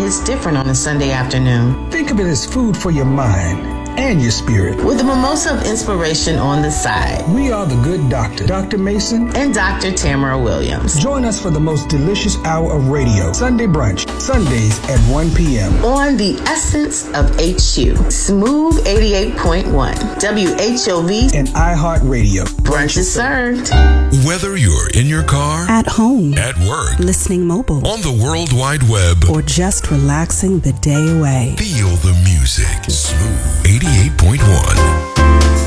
hits different on a Sunday afternoon. Think of it as food for your mind and your spirit. With a mimosa of inspiration on the side. We are the Good Doctor, Dr. Mason and Dr. Tamara Williams. Join us for the most delicious hour of radio, Sunday brunch, Sundays at 1 p.m. on the Essence of HU, Smooth 88.1, WHOV, and iHeartRadio. Brunch is served. Whether you're in your car, at home, at work, listening mobile, on the World Wide Web, or just relaxing the day away, feel the music. Smooth 88.1.